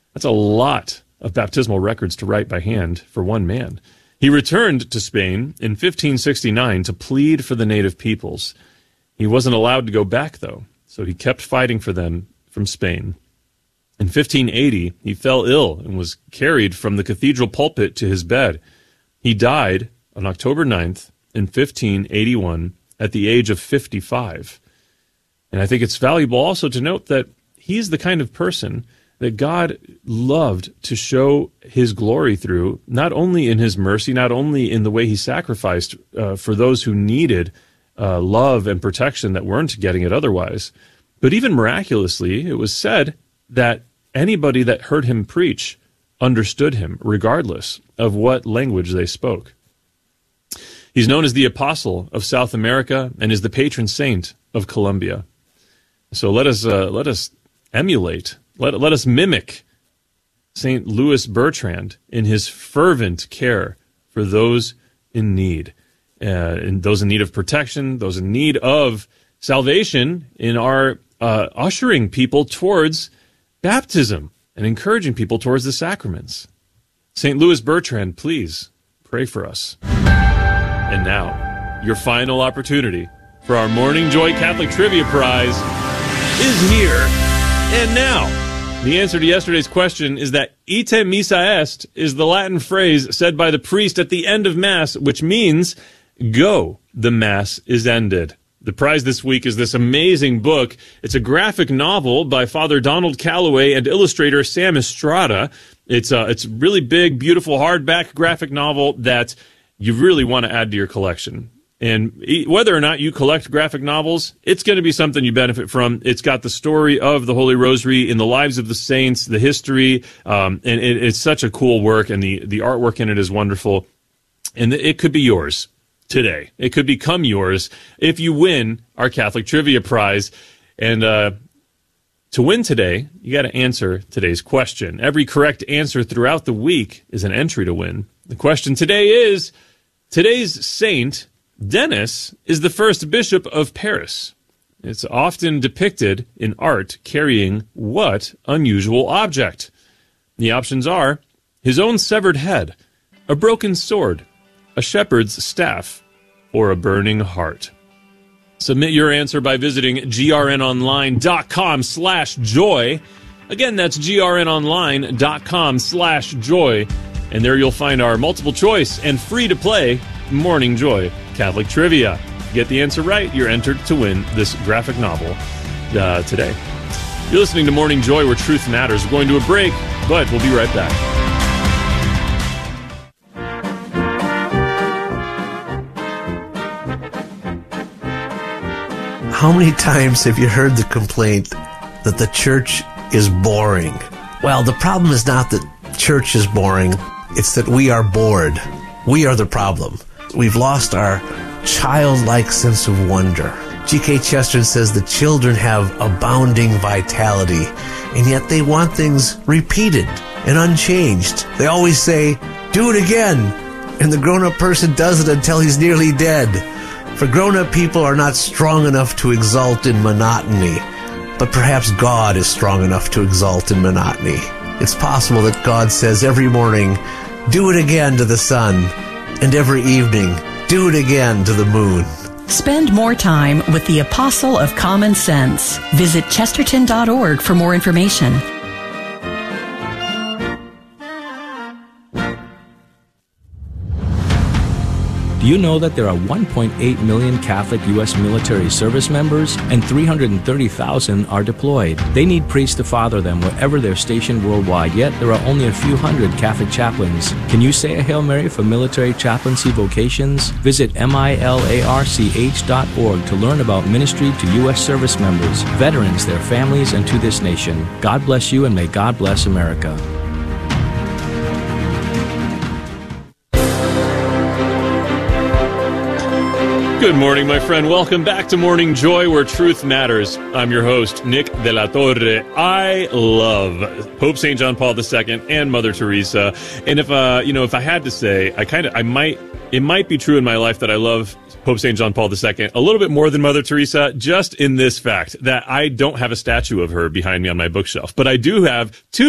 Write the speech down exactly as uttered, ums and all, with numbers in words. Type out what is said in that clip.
That's a lot of baptismal records to write by hand for one man. He returned to Spain in fifteen sixty-nine to plead for the native peoples. He wasn't allowed to go back, though, so he kept fighting for them from Spain. In fifteen eighty, he fell ill and was carried from the cathedral pulpit to his bed. He died on October ninth in fifteen eighty-one at the age of fifty-five. And I think it's valuable also to note that he's the kind of person that God loved to show his glory through, not only in his mercy, not only in the way he sacrificed uh, for those who needed uh, love and protection that weren't getting it otherwise, but even miraculously, it was said that anybody that heard him preach understood him, regardless of what language they spoke. He's known as the Apostle of South America and is the patron saint of Colombia. So let us uh, let us emulate, let, let us mimic Saint Louis Bertrand in his fervent care for those in need, uh, and those in need of protection, those in need of salvation, in our uh, ushering people towards baptism and encouraging people towards the sacraments. Saint Louis Bertrand, please pray for us. And now, your final opportunity for our Morning Joy Catholic Trivia Prize is here and now. The answer to yesterday's question is that ite missa est is the Latin phrase said by the priest at the end of Mass, which means, go, the Mass is ended. The prize this week is this amazing book. It's a graphic novel by Father Donald Calloway and illustrator Sam Estrada. It's a, it's a really big, beautiful hardback graphic novel that you really want to add to your collection. And whether or not you collect graphic novels, it's going to be something you benefit from. It's got the story of the Holy Rosary in the lives of the saints, the history, um, and it, it's such a cool work, and the, the artwork in it is wonderful. And it could be yours today. It could become yours if you win our Catholic Trivia Prize. And uh, to win today, you got to answer today's question. Every correct answer throughout the week is an entry to win. The question today is, today's saint, Denis, is the first bishop of Paris. It's often depicted in art carrying what unusual object? The options are his own severed head, a broken sword, a shepherd's staff, or a burning heart. Submit your answer by visiting grnonline.com slash joy. Again, that's grnonline.com slash joy. And there you'll find our multiple choice and free-to-play Morning Joy Catholic Trivia. Get the answer right, you're entered to win this graphic novel uh, today. You're listening to Morning Joy, where truth matters. We're going to a break, but we'll be right back. How many times have you heard the complaint that the church is boring? Well, the problem is not that church is boring. It's that we are bored. We are the problem. We've lost our childlike sense of wonder. G K Chesterton says the children have abounding vitality, and yet they want things repeated and unchanged. They always say, do it again, and the grown-up person does it until he's nearly dead. For grown-up people are not strong enough to exult in monotony, but perhaps God is strong enough to exult in monotony. It's possible that God says every morning, do it again to the sun, and every evening, do it again to the moon. Spend more time with the Apostle of Common Sense. Visit chesterton dot org for more information. Do you know that there are one point eight million Catholic U S military service members and three hundred thirty thousand are deployed? They need priests to father them wherever they're stationed worldwide, yet there are only a few hundred Catholic chaplains. Can you say a Hail Mary for military chaplaincy vocations? Visit milarch dot org to learn about ministry to U S service members, veterans, their families, and to this nation. God bless you, and may God bless America. Good morning, my friend. Welcome back to Morning Joy, where truth matters. I'm your host, Nick de la Torre. I love Pope Saint John Paul the Second and Mother Teresa. And if, uh, you know, if I had to say, I kind of, I might, it might be true in my life that I love Pope Saint John Paul the Second a little bit more than Mother Teresa, just in this fact that I don't have a statue of her behind me on my bookshelf, but I do have two